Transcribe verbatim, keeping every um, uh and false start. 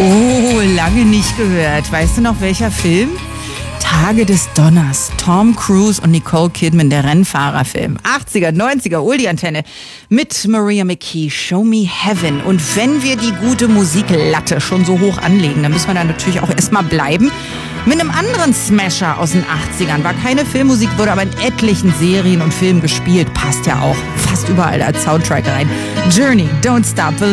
Oh, lange nicht gehört. Weißt du noch, welcher Film? Tage des Donners. Tom Cruise und Nicole Kidman, der Rennfahrerfilm. achtziger, neunziger, Oldie-Antenne mit Maria McKee, Show Me Heaven. Und wenn wir die gute Musiklatte schon so hoch anlegen, dann müssen wir da natürlich auch erstmal bleiben. Mit einem anderen Smasher aus den achtzigern. War keine Filmmusik, wurde aber in etlichen Serien und Filmen gespielt. Passt ja auch fast überall als Soundtrack rein. Journey, Don't Stop Believing.